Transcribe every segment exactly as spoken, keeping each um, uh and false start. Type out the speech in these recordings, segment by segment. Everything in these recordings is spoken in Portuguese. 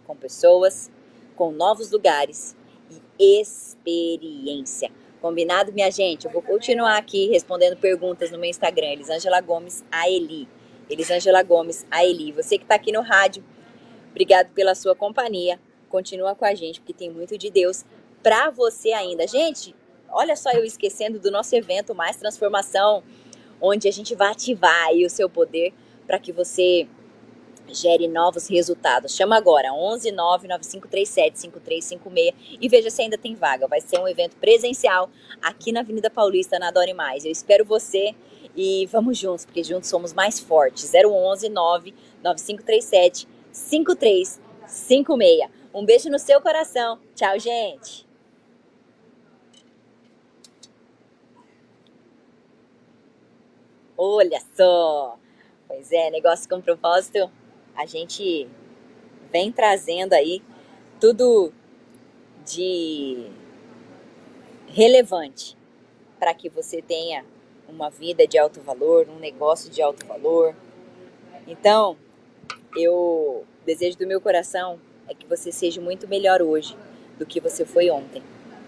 com pessoas, com novos lugares e experiência. Combinado, minha gente? Eu vou continuar aqui respondendo perguntas no meu Instagram, Elisângela Gomes Aeli. Elisângela Gomes Aeli. Você que está aqui no rádio, obrigado pela sua companhia. Continua com a gente, porque tem muito de Deus para você ainda. Gente, olha só eu esquecendo do nosso evento Mais Transformação, onde a gente vai ativar aí o seu poder para que você gere novos resultados. Chama agora, onze nove nove cinco três sete cinco três cinco seis e veja se ainda tem vaga. Vai ser um evento presencial aqui na Avenida Paulista, na Adore Mais. Eu espero você e vamos juntos, porque juntos somos mais fortes. zero onze nove nove cinco três sete cinco três cinco seis. Um beijo no seu coração. Tchau, gente. Olha só. Pois é, negócio com propósito. A gente vem trazendo aí tudo de relevante para que você tenha uma vida de alto valor, um negócio de alto valor. Então, eu desejo do meu coração é que você seja muito melhor hoje do que você foi ontem.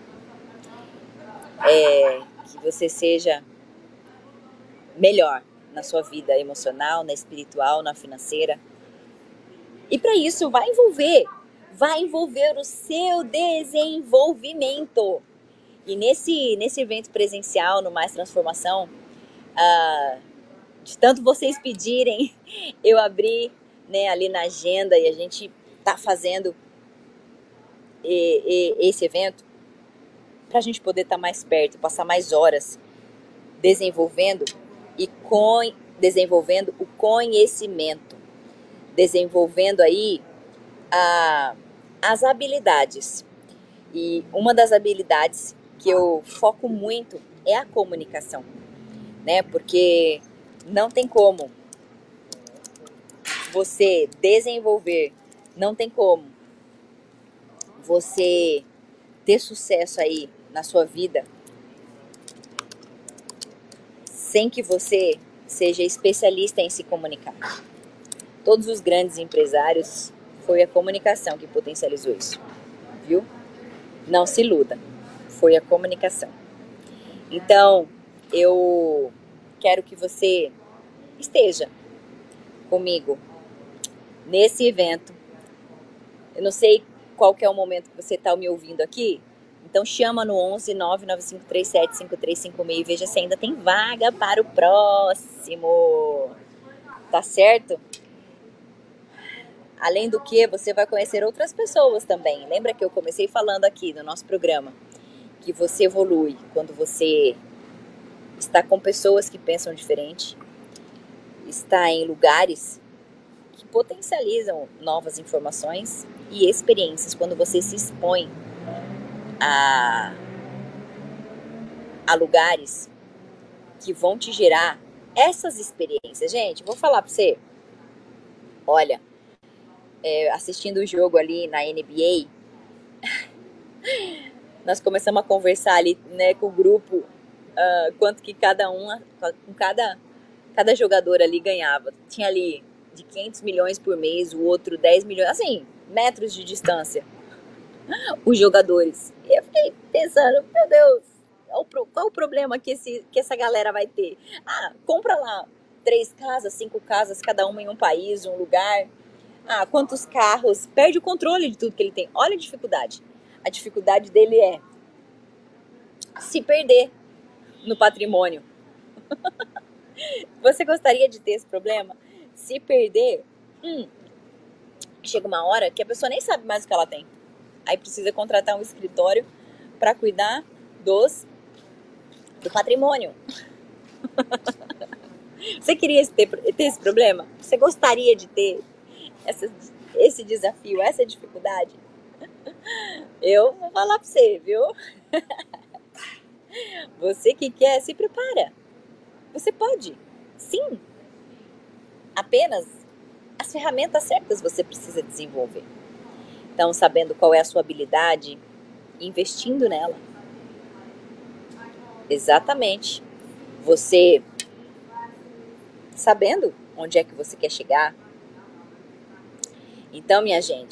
É, que você seja melhor na sua vida emocional, na espiritual, na financeira. E para isso vai envolver, vai envolver o seu desenvolvimento. E nesse, nesse evento presencial, no Mais Transformação, ah, de tanto vocês pedirem, eu abri, né, ali na agenda e a gente tá fazendo e, e, esse evento para a gente poder estar tá mais perto, passar mais horas desenvolvendo e com, desenvolvendo o conhecimento, desenvolvendo aí a, as habilidades. E uma das habilidades que eu foco muito é a comunicação, né? Porque não tem como você desenvolver, não tem como você ter sucesso aí na sua vida sem que você seja especialista em se comunicar. Todos os grandes empresários, foi a comunicação que potencializou isso, viu? Não se iluda, foi a comunicação. Então, eu quero que você esteja comigo nesse evento. Eu não sei qual que é o momento que você está me ouvindo aqui, então chama no onze nove nove cinco três sete cinco três cinco seis e veja se ainda tem vaga para o próximo. Tá certo? Além do que, você vai conhecer outras pessoas também. Lembra que eu comecei falando aqui no nosso programa que você evolui quando você está com pessoas que pensam diferente, está em lugares que potencializam novas informações e experiências, quando você se expõe a, a lugares que vão te gerar essas experiências. Gente, vou falar para você, olha, é, assistindo o jogo ali na N B A, nós começamos a conversar ali, né, com o grupo, uh, quanto que cada um, com cada, cada jogador ali ganhava. Tinha ali de quinhentos milhões por mês, o outro dez milhões, assim, metros de distância, os jogadores. E eu fiquei pensando, meu Deus, qual o problema que, esse, que essa galera vai ter? Ah, compra lá três casas, cinco casas, cada uma em um país, um lugar. Ah, quantos carros, perde o controle de tudo que ele tem. Olha a dificuldade. A dificuldade dele é se perder no patrimônio. Você gostaria de ter esse problema? Se perder, hum, chega uma hora que a pessoa nem sabe mais o que ela tem. Aí precisa contratar um escritório para cuidar dos, do patrimônio. Você queria ter, ter esse problema? Você gostaria de ter essa, esse desafio, essa dificuldade? Eu vou falar pra você, viu? Você que quer, se prepara. Você pode, sim. Apenas as ferramentas certas você precisa desenvolver. Então, sabendo qual é a sua habilidade, investindo nela. Exatamente. Você sabendo onde é que você quer chegar. Então, minha gente,